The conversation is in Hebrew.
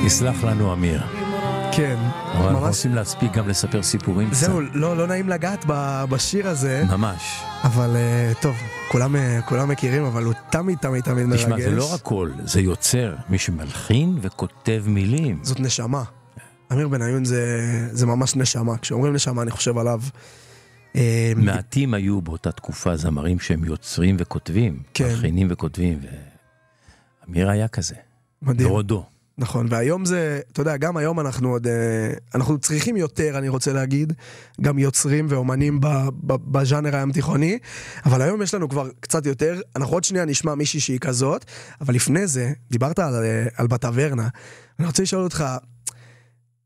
יסלח לנו אמיר. כן. אבל אנחנו רוצים להספיק גם לספר סיפורים. זהו, לא נעים לגעת בשיר הזה. ממש. אבל טוב, כולם מכירים, אבל הוא תמיד מרגש. תשמע, זה לא רק קול, זה יוצר מי שמלחין וכותב מילים. זאת נשמה. אמיר בניון זה ממש נשמה. כשאומרים נשמה אני חושב עליו. מעטים היו באותה תקופה זמרים שהם יוצרים וכותבים. כן. מלחינים וכותבים. אמיר היה כזה. מדהים. דורודו. נכון, והיום זה, אתה יודע, גם היום אנחנו צריכים יותר, אני רוצה להגיד, גם יוצרים ואומנים בז'אנר הים תיכוני, אבל היום יש לנו כבר קצת יותר, אנחנו עוד שנייה נשמע מישהי שהיא כזאת, אבל לפני זה, דיברת על בטברנה, אני רוצה לשאול אותך,